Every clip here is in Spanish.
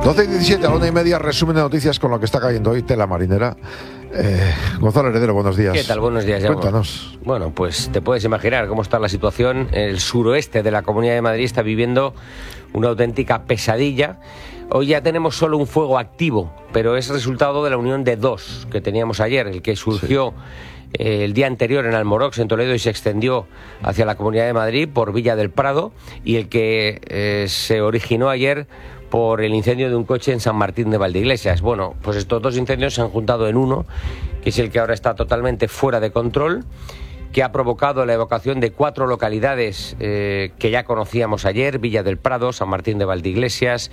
12:17, a la 1:30, resumen de noticias con lo que está cayendo hoy, tela marinera. Gonzalo Heredero, buenos días. ¿Qué tal? Buenos días, Jaume. Cuéntanos. Bueno, pues te puedes imaginar cómo está la situación. El suroeste de la Comunidad de Madrid está viviendo una auténtica pesadilla. Hoy ya tenemos solo un fuego activo, pero es resultado de la unión de dos que teníamos ayer, el que surgió el día anterior en Almorox, en Toledo, y se extendió hacia la Comunidad de Madrid por Villa del Prado, y el que se originó ayer por el incendio de un coche en San Martín de Valdeiglesias. Bueno, pues estos dos incendios se han juntado en uno, que es el que ahora está totalmente fuera de control, que ha provocado la evacuación de 4 localidades que ya conocíamos ayer: Villa del Prado, San Martín de Valdeiglesias,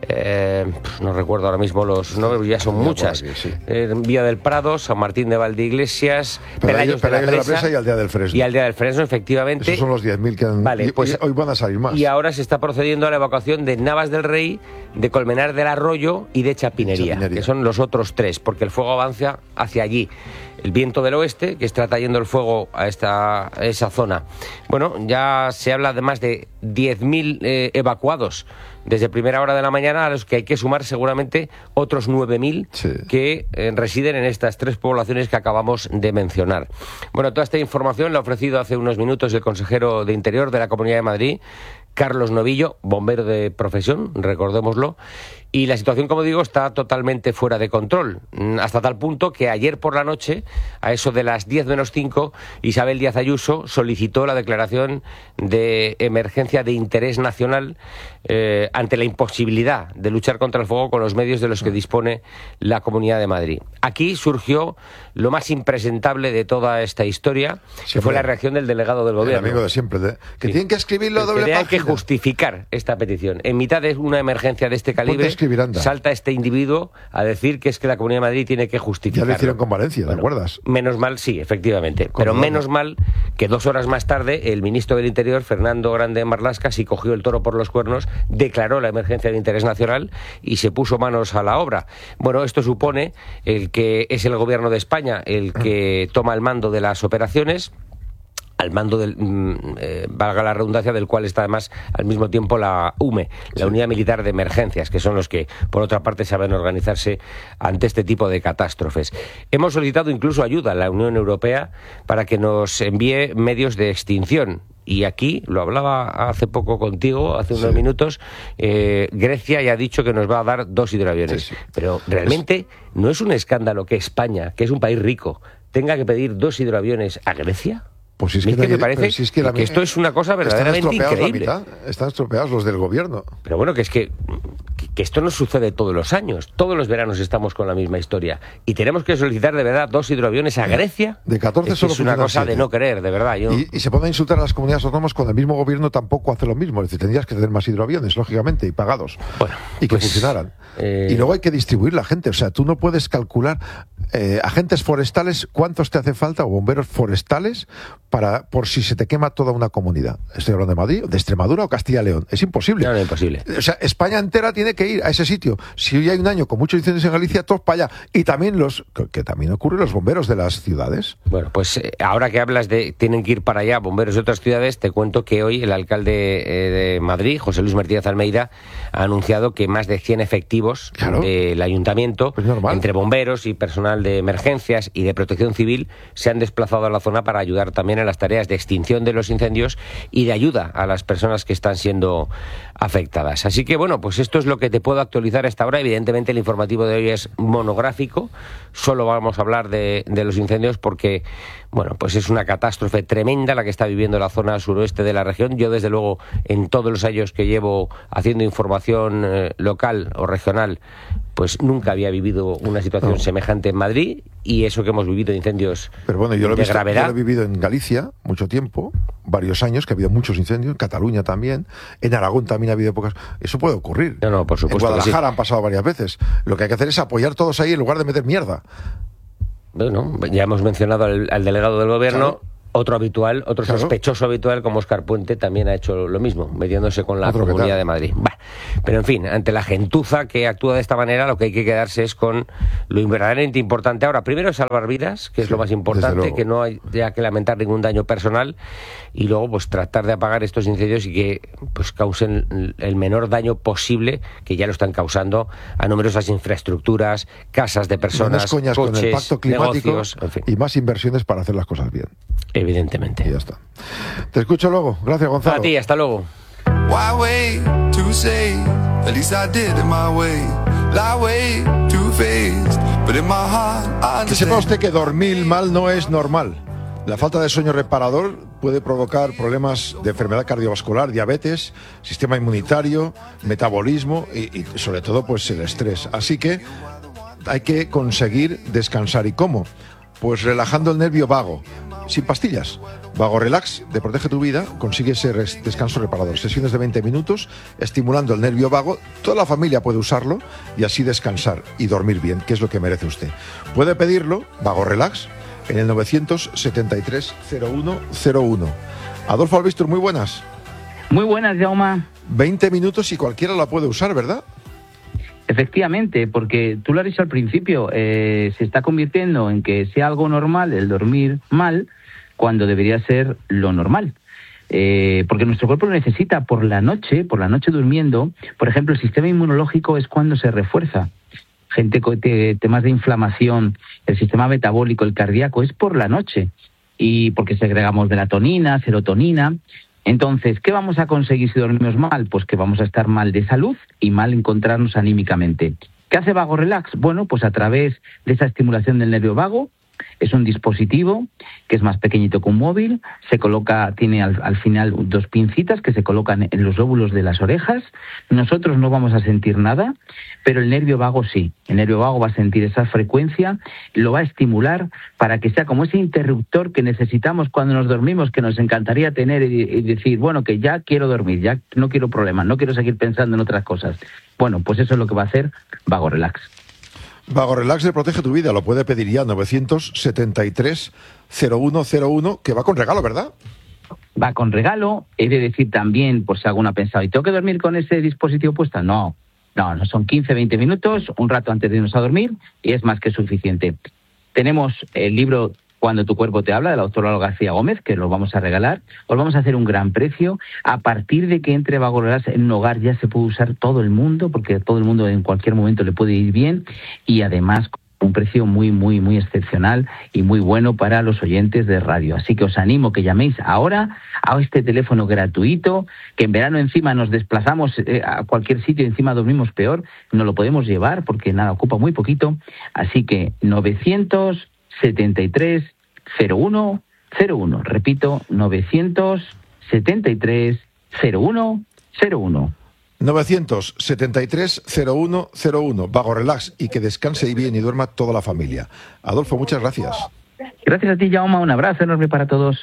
no recuerdo ahora mismo los nombres, ya son muchas. Villa del Prado, San Martín de Valdeiglesias, Pelayos de la Presa y Aldea del Fresno. Y Aldea del Fresno, efectivamente. Esos son los 10.000 que han... Vale, pues, y hoy van a salir más. Y ahora se está procediendo a la evacuación de Navas del Rey, de Colmenar del Arroyo y de Chapinería, que son los otros 3, porque el fuego avanza hacia allí. El viento del oeste, que está trayendo el fuego a esa zona. Bueno, ya se habla de más de 10.000 evacuados desde primera hora de la mañana, a los que hay que sumar seguramente otros 9.000 que residen en estas 3 poblaciones que acabamos de mencionar. Bueno, toda esta información la ha ofrecido hace unos minutos el consejero de Interior de la Comunidad de Madrid, Carlos Novillo, bombero de profesión, recordémoslo, y la situación, como digo, está totalmente fuera de control, hasta tal punto que ayer por la noche, a eso de las 10 menos 5, Isabel Díaz Ayuso solicitó la declaración de emergencia de interés nacional ante la imposibilidad de luchar contra el fuego con los medios de los que dispone la Comunidad de Madrid. Aquí surgió lo más impresentable de toda esta historia, que fue la reacción del delegado del Gobierno. El amigo de siempre, que tienen que escribirlo doble página. Hay que justificar esta petición. En mitad de una emergencia de este calibre, salta este individuo a decir que es que la Comunidad de Madrid tiene que justificarlo. Ya lo hicieron con Valencia, ¿te acuerdas? Menos mal, sí, efectivamente. Pero menos mal que 2 horas más tarde el ministro del Interior, Fernando Grande Marlaska, sí cogió el toro por los cuernos, declaró la emergencia de interés nacional y se puso manos a la obra. Bueno, esto supone el que es el Gobierno de España el que toma el mando de las operaciones, al mando del, valga la redundancia, del cual está además al mismo tiempo la UME, la Unidad Militar de Emergencias, que son los que, por otra parte, saben organizarse ante este tipo de catástrofes. Hemos solicitado incluso ayuda a la Unión Europea para que nos envíe medios de extinción. Y aquí, lo hablaba hace poco contigo, hace unos minutos, Grecia ya ha dicho que nos va a dar 2 hidroaviones. Pero realmente no es un escándalo que España, que es un país rico, tenga que pedir 2 hidroaviones a Grecia. Pues si es que me parece que esto es una cosa verdaderamente increíble. Están estropeados los del Gobierno. Pero bueno, que es que esto no sucede todos los años. Todos los veranos estamos con la misma historia. Y tenemos que solicitar de verdad 2 hidroaviones a Grecia. De 14 solo es una cosa 7. De no creer, de verdad. Y se puede insultar a las comunidades autónomas cuando el mismo Gobierno tampoco hace lo mismo. Es decir, tendrías que tener más hidroaviones, lógicamente, y pagados. Bueno, y que funcionaran. Y luego hay que distribuir la gente. O sea, tú no puedes calcular agentes forestales, cuántos te hace falta, o bomberos forestales, por si se te quema toda una comunidad. Estoy hablando de Madrid, de Extremadura o Castilla y León. Es imposible. No, imposible. O sea, España entera tiene que ir a ese sitio. Si hoy hay un año con muchos incendios en Galicia, todos para allá. Y también que también ocurre los bomberos de las ciudades. Bueno, pues ahora que hablas de tienen que ir para allá bomberos de otras ciudades, te cuento que hoy el alcalde de Madrid, José Luis Martínez Almeida, ha anunciado que más de 100 efectivos del ayuntamiento, entre bomberos y personal de emergencias y de protección civil, se han desplazado a la zona para ayudar también en las tareas de extinción de los incendios y de ayuda a las personas que están siendo afectadas. Así que bueno, pues esto es lo que te puedo actualizar a esta hora. Evidentemente el informativo de hoy es monográfico, solo vamos a hablar de los incendios porque, bueno, pues es una catástrofe tremenda la que está viviendo la zona suroeste de la región. Yo desde luego en todos los años que llevo haciendo información local o regional, pues nunca había vivido una situación semejante en Madrid, y eso que hemos vivido incendios de gravedad. Yo lo he vivido en Galicia mucho tiempo, varios años, que ha habido muchos incendios, en Cataluña también, en Aragón también ha habido épocas. Eso puede ocurrir. No, por supuesto. En Guadalajara han pasado varias veces. Lo que hay que hacer es apoyar todos ahí en lugar de meter mierda. Bueno, ya hemos mencionado al delegado del Gobierno. Otro sospechoso habitual como Óscar Puente también ha hecho lo mismo, metiéndose con la Comunidad de Madrid. Pero en fin, ante la gentuza que actúa de esta manera, lo que hay que quedarse es con lo verdaderamente importante ahora. Primero, salvar vidas, que es lo más importante, que no haya que lamentar ningún daño personal, y luego pues tratar de apagar estos incendios y que pues causen el menor daño posible, que ya lo están causando a numerosas infraestructuras, casas de personas, coches, con el pacto climático, negocios, en fin. Y más inversiones para hacer las cosas bien. Evidentemente. Y ya está. Te escucho luego. Gracias, Gonzalo. A ti, hasta luego. Que sepa usted que dormir mal no es normal. La falta de sueño reparador puede provocar problemas de enfermedad cardiovascular, diabetes, sistema inmunitario, metabolismo y sobre todo pues el estrés. Así que hay que conseguir descansar. ¿Y cómo? Pues relajando el nervio vago, sin pastillas. Vago Relax, de Protege tu Vida, consigue ese descanso reparador. Sesiones de 20 minutos, estimulando el nervio vago. Toda la familia puede usarlo y así descansar y dormir bien, que es lo que merece usted. Puede pedirlo, Vago Relax, en el 973-0101. Adolfo Albistur, muy buenas. Muy buenas, Jaume. 20 minutos y cualquiera la puede usar, ¿verdad? Efectivamente, porque tú lo has dicho al principio, se está convirtiendo en que sea algo normal el dormir mal cuando debería ser lo normal. Porque nuestro cuerpo lo necesita por la noche durmiendo. Por ejemplo, el sistema inmunológico es cuando se refuerza. Gente con temas de inflamación, el sistema metabólico, el cardíaco, es por la noche. Y porque segregamos melatonina, serotonina. Entonces, ¿qué vamos a conseguir si dormimos mal? Pues que vamos a estar mal de salud y mal encontrarnos anímicamente. ¿Qué hace Vago Relax? Bueno, pues a través de esa estimulación del nervio vago, es un dispositivo que es más pequeñito que un móvil, se coloca, tiene al final 2 pincitas que se colocan en los lóbulos de las orejas. Nosotros no vamos a sentir nada, pero el nervio vago sí. El nervio vago va a sentir esa frecuencia, lo va a estimular para que sea como ese interruptor que necesitamos cuando nos dormimos, que nos encantaría tener y decir, bueno, que ya quiero dormir, ya no quiero problemas, no quiero seguir pensando en otras cosas. Bueno, pues eso es lo que va a hacer Vago Relax. Vago Relax de Protege tu Vida, lo puede pedir ya 973-0101, que va con regalo, ¿verdad? Va con regalo. He de decir también, por si alguno ha pensado, ¿y tengo que dormir con ese dispositivo puesto? No, son 15-20 minutos, un rato antes de irnos a dormir, y es más que suficiente. Tenemos el libro Cuando tu cuerpo te habla, de la doctora García Gómez, que lo vamos a regalar. Os vamos a hacer un gran precio. A partir de que entre Vago Relax en un hogar ya se puede usar todo el mundo, porque todo el mundo en cualquier momento le puede ir bien, y además un precio muy, muy, muy excepcional y muy bueno para los oyentes de radio. Así que os animo que llaméis ahora a este teléfono gratuito, que en verano encima nos desplazamos a cualquier sitio, encima dormimos peor, no lo podemos llevar porque nada, ocupa muy poquito. Así que 973-0101. Repito, 973-0101. 973-0101. Vago Relax, y que descanse bien y duerma toda la familia. Adolfo, muchas gracias. Gracias a ti, Jaume. Un abrazo enorme para todos.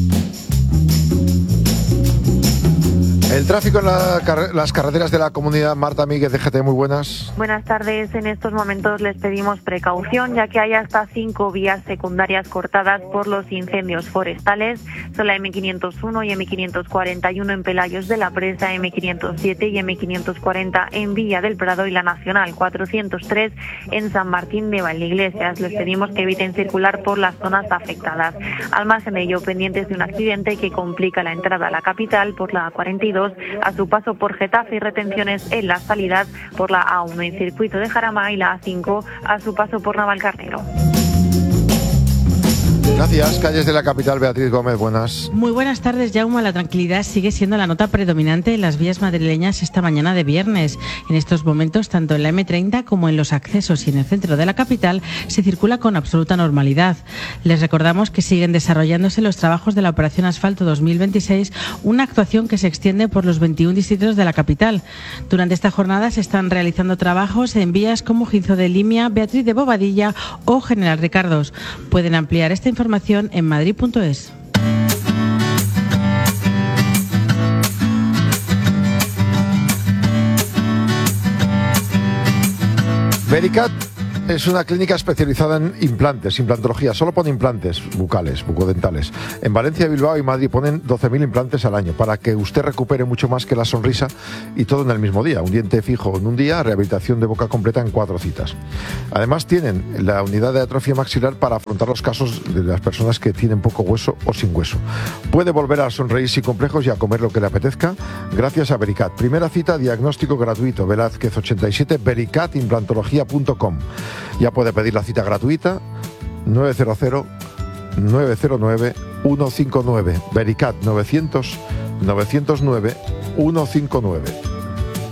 El tráfico en las carreteras de la comunidad. Marta Míguez, de GT, muy buenas. Buenas tardes. En estos momentos les pedimos precaución, ya que hay hasta 5 vías secundarias cortadas por los incendios forestales. Son la M501 y M541 en Pelayos de la Presa, M507 y M540 en Villa del Prado y la Nacional 403 en San Martín de Valdeiglesias. Les pedimos que eviten circular por las zonas afectadas. Al margen de ello, pendientes de un accidente que complica la entrada a la capital por la 42 a su paso por Getafe y retenciones en las salidas por la A1 en circuito de Jarama y la A5 a su paso por Navalcarnero. Gracias. Calles de la capital, Beatriz Gómez, buenas. Muy buenas tardes, Jaume. La tranquilidad sigue siendo la nota predominante en las vías madrileñas esta mañana de viernes. En estos momentos, tanto en la M30 como en los accesos y en el centro de la capital, se circula con absoluta normalidad. Les recordamos que siguen desarrollándose los trabajos de la Operación Asfalto 2026, una actuación que se extiende por los 21 distritos de la capital. Durante esta jornada se están realizando trabajos en vías como Ginzo de Limia, Beatriz de Bobadilla o General Ricardos. Pueden ampliar esta información en madrid.es. Vericat Es una clínica especializada en implantes, implantología. Solo pone implantes bucales, bucodentales. En Valencia, Bilbao y Madrid ponen 12.000 implantes al año para que usted recupere mucho más que la sonrisa y todo en el mismo día. Un diente fijo en un día, rehabilitación de boca completa en 4 citas. Además tienen la unidad de atrofia maxilar para afrontar los casos de las personas que tienen poco hueso o sin hueso. Puede volver a sonreír sin complejos y a comer lo que le apetezca gracias a Vericat. Primera cita, diagnóstico gratuito. Velázquez 87, vericatimplantología.com. Ya puede pedir la cita gratuita 900-909-159. Vericat 900-909-159.